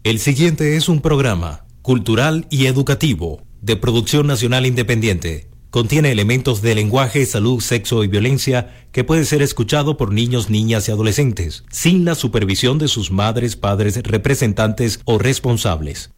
El siguiente es un programa cultural y educativo de producción nacional independiente. Contiene elementos de lenguaje, salud, sexo y violencia que puede ser escuchado por niños, niñas y adolescentes, sin la supervisión de sus madres, padres, representantes o responsables.